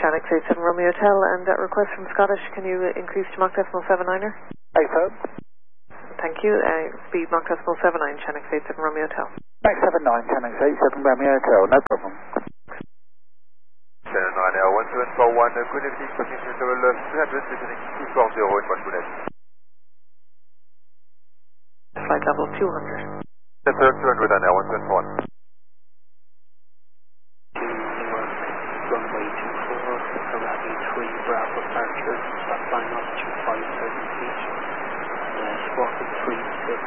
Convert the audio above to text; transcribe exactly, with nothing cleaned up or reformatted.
Channel eight seven Romeo Hotel, and that request from Scottish, can you increase to Mach Decimal seven niner? eight seven. Thank you. Uh, speed Mach Decimal seven nine, Channel eight seven Romeo Hotel. Mach seven nine, Channel eight seven Romeo Hotel, no problem. Channel nine L one seven four one, good evening, passing to level three hundred, listening two four zero in one bullet. Flight level two hundred. Center two hundred and L one seven four one. Runway two four, Arabi three, Bravo departure, flying altitude five thousand feet, uh, spotted three six.